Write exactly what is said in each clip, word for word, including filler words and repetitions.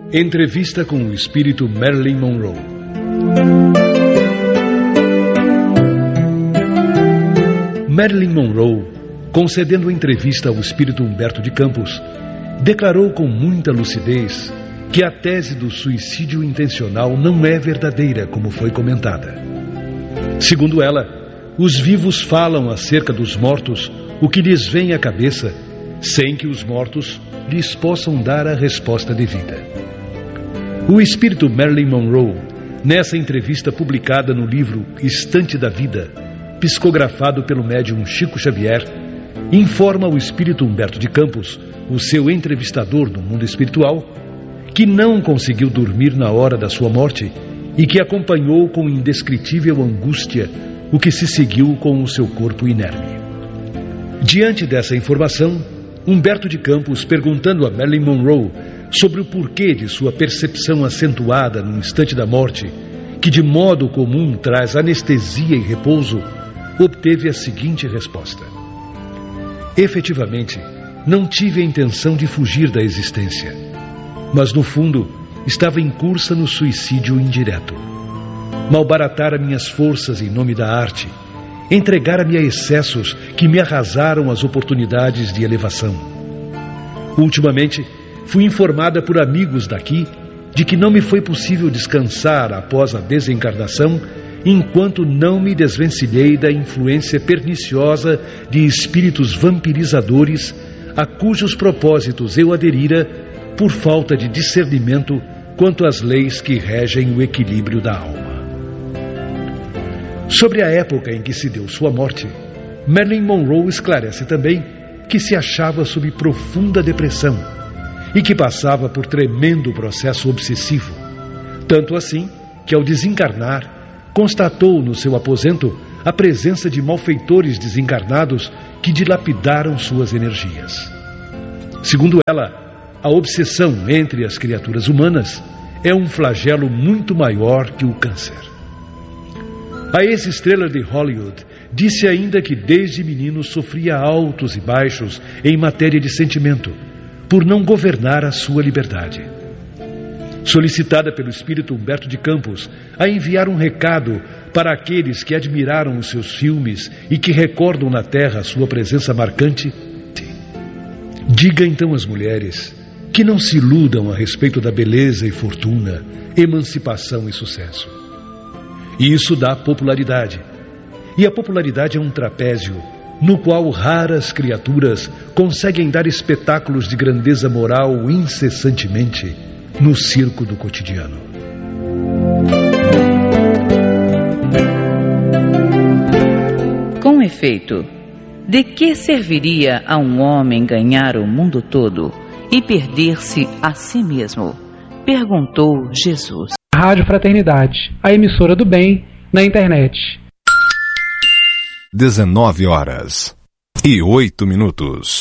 Entrevista com o espírito Marilyn Monroe. Marilyn Monroe, concedendo entrevista ao espírito Humberto de Campos, declarou com muita lucidez que a tese do suicídio intencional não é verdadeira, como foi comentada. Segundo ela, os vivos falam acerca dos mortos o que lhes vem à cabeça, sem que os mortos lhes possam dar a resposta devida. O espírito Marilyn Monroe, nessa entrevista publicada no livro Estante da Vida, psicografado pelo médium Chico Xavier, informa o espírito Humberto de Campos, o seu entrevistador no mundo espiritual, que não conseguiu dormir na hora da sua morte e que acompanhou com indescritível angústia o que se seguiu com o seu corpo inerme. Diante dessa informação, Humberto de Campos, perguntando a Marilyn Monroe sobre o porquê de sua percepção acentuada no instante da morte, que de modo comum traz anestesia e repouso, obteve a seguinte resposta: efetivamente, não tive a intenção de fugir da existência, mas no fundo estava incursa no suicídio indireto. Malbaratara minhas forças em nome da arte, entregara-me a excessos que me arrasaram as oportunidades de elevação. Ultimamente, fui informada por amigos daqui de que não me foi possível descansar após a desencarnação enquanto não me desvencilhei da influência perniciosa de espíritos vampirizadores a cujos propósitos eu aderira por falta de discernimento quanto às leis que regem o equilíbrio da alma. Sobre a época em que se deu sua morte, Marilyn Monroe esclarece também que se achava sob profunda depressão e que passava por tremendo processo obsessivo, tanto assim que, ao desencarnar, constatou no seu aposento a presença de malfeitores desencarnados que dilapidaram suas energias. Segundo ela, a obsessão entre as criaturas humanas é um flagelo muito maior que o câncer. A ex-estrela de Hollywood disse ainda que desde menino sofria altos e baixos em matéria de sentimento, por não governar a sua liberdade. Solicitada pelo espírito Humberto de Campos a enviar um recado para aqueles que admiraram os seus filmes e que recordam na Terra sua presença marcante, diga então às mulheres que não se iludam a respeito da beleza e fortuna, emancipação e sucesso. E isso dá popularidade. E a popularidade é um trapézio no qual raras criaturas conseguem dar espetáculos de grandeza moral incessantemente no circo do cotidiano. Com efeito, de que serviria a um homem ganhar o mundo todo e perder-se a si mesmo? Perguntou Jesus. Rádio Fraternidade, a emissora do bem na internet. dezenove horas e oito minutos.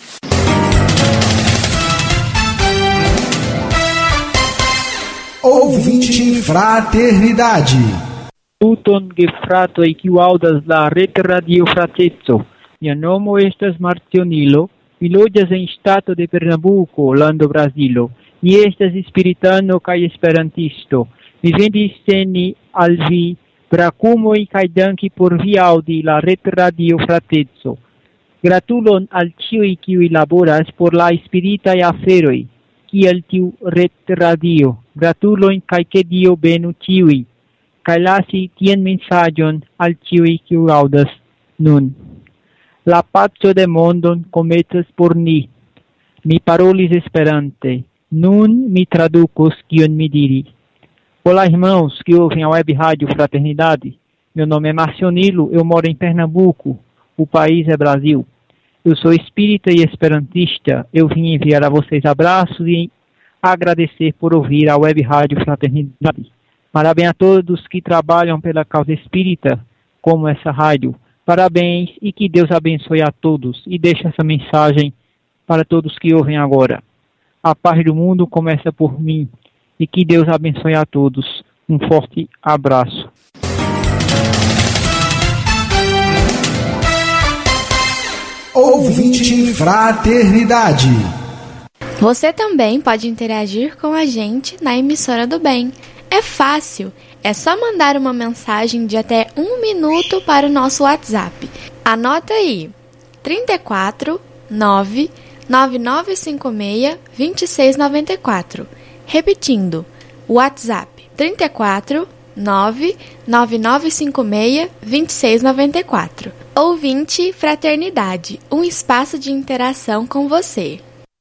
Ouvinte Fraternidade. Tuton gefratoj kiu aŭdas la retradio Frateco. Mia nomo estas Marcionilo. Mi loĝas en ŝtato de Pernambuko, lando Brazilo. Mi estas spiritano kaj esperantisto. Mi venis seni al vi brakumoj kaj danki por vi aŭdi la retradio Frateco. Gratulon al ĉiuj kiuj laboras por la spiritaj aferoj, kiel tiu retradio. Gratulon kaj ke Dio benu ĉiuj, kaj lasi tian mensaĝon al ĉiuj kiuj aŭdas nun. La paco de mondon komencas por ni. Mi parolis esperante. Nun mi tradukos kion mi diri. Olá, irmãos que ouvem a Web Rádio Fraternidade. Meu nome é Marcionilo, eu moro em Pernambuco. O país é Brasil. Eu sou espírita e esperantista. Eu vim enviar a vocês abraços e agradecer por ouvir a Web Rádio Fraternidade. Parabéns a todos que trabalham pela causa espírita, como essa rádio. Parabéns e que Deus abençoe a todos. E deixe essa mensagem para todos que ouvem agora. A paz do mundo começa por mim. E que Deus abençoe a todos. Um forte abraço. Ouvinte Fraternidade. Você também pode interagir com a gente na Emissora do Bem. É fácil, é só mandar uma mensagem de até um minuto para o nosso WhatsApp. Anota aí, trinta e quatro, nove, nove nove cinco seis, dois seis nove quatro. Repetindo, WhatsApp trinta e quatro, nove, nove nove cinco seis, dois seis nove quatro. Ouvinte Fraternidade, um espaço de interação com você.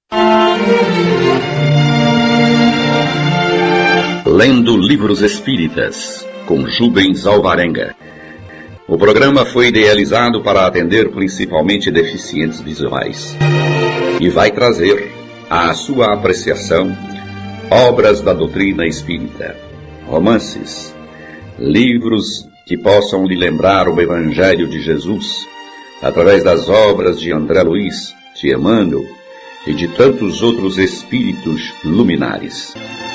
Lendo Livros Espíritas, com Jubens Alvarenga. O programa foi idealizado para atender principalmente deficientes visuais e vai trazer à sua apreciação obras da doutrina espírita, romances, livros que possam lhe lembrar o Evangelho de Jesus, através das obras de André Luiz, de Emmanuel e de tantos outros espíritos luminares.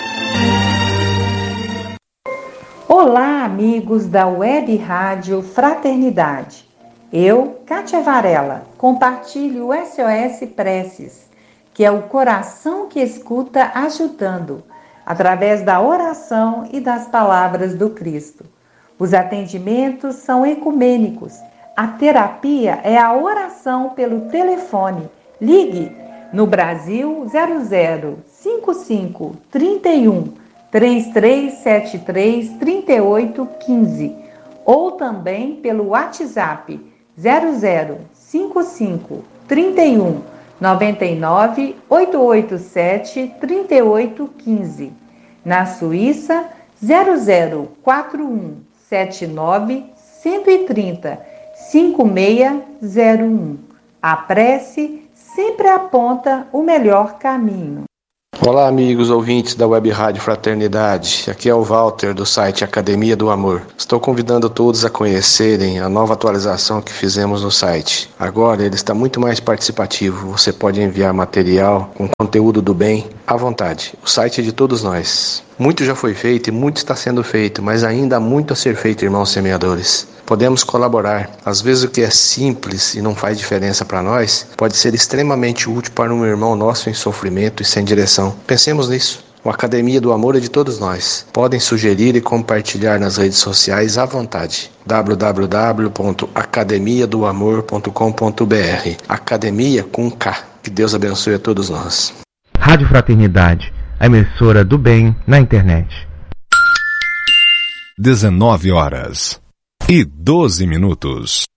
Olá, amigos da Web Rádio Fraternidade. Eu, Kátia Varela, compartilho o S O S Preces, que é o coração que escuta ajudando, através da oração e das palavras do Cristo. Os atendimentos são ecumênicos. A terapia é a oração pelo telefone. Ligue no Brasil zero zero cinco cinco, trinta e um, três três sete três, trinta e oito, quinze ou também pelo WhatsApp zero zero cinco cinco, trinta e um, noventa e nove, oitocentos e oitenta e sete, trinta e oito, quinze. Na Suíça, zero zero quatro um, sete nove, um três zero, cinco seis zero um. A prece sempre aponta o melhor caminho. Olá, amigos ouvintes da Web Rádio Fraternidade. Aqui é o Walter do site Academia do Amor. Estou convidando todos a conhecerem a nova atualização que fizemos no site. Agora ele está muito mais participativo. Você pode enviar material com conteúdo do bem à vontade. O site é de todos nós. Muito já foi feito e muito está sendo feito, mas ainda há muito a ser feito, irmãos semeadores. Podemos colaborar. Às vezes o que é simples e não faz diferença para nós, pode ser extremamente útil para um irmão nosso em sofrimento e sem direção. Pensemos nisso. O Academia do Amor é de todos nós. Podem sugerir e compartilhar nas redes sociais à vontade. w w w ponto academia do amor ponto com ponto b r. Academia com K. Que Deus abençoe a todos nós. Rádio Fraternidade, a emissora do bem na internet. dezenove horas e doze minutos.